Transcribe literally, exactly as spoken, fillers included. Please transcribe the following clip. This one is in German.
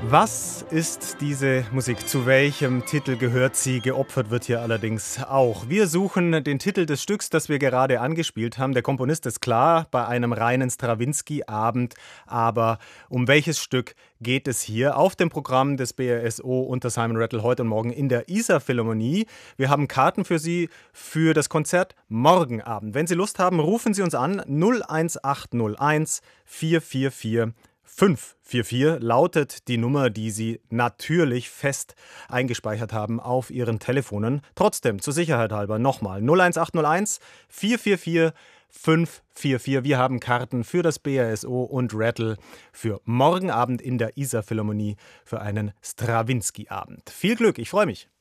Was ist diese Musik? Zu welchem Titel gehört sie? Geopfert wird hier allerdings auch. Wir suchen den Titel des Stücks, das wir gerade angespielt haben. Der Komponist ist klar, bei einem reinen Strawinsky-Abend. Aber um welches Stück geht es hier? Auf dem Programm des B R S O unter Simon Rattle heute und morgen in der Isar Philharmonie. Wir haben Karten für Sie für das Konzert morgen Abend. Wenn Sie Lust haben, rufen Sie uns an. null eins acht null eins vier vier vier fünf vier vier lautet die Nummer, die Sie natürlich fest eingespeichert haben auf Ihren Telefonen. Trotzdem, zur Sicherheit halber, nochmal null eins acht null eins vier vier vier fünf vier vier. Wir haben Karten für das B R S O und Rattle für morgen Abend in der Isar Philharmonie für einen Strawinsky-Abend. Viel Glück, ich freue mich.